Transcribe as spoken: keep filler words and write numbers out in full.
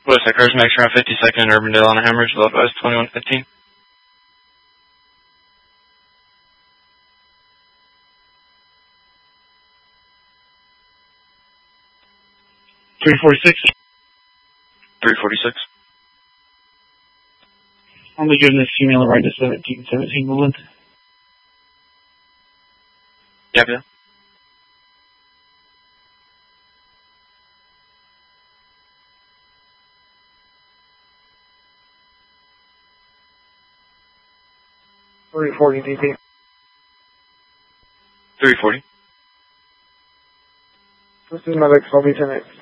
West Side Cars, Max around fifty-second and Urbandale on a Hemorrhage, low advice twenty-one fifteen. three forty-six. three forty-six. Only giving this female a ride to seventeen seventeen Woodland. Yep, yeah. three forty D P. three forty. This is Medic, I'll be ten X.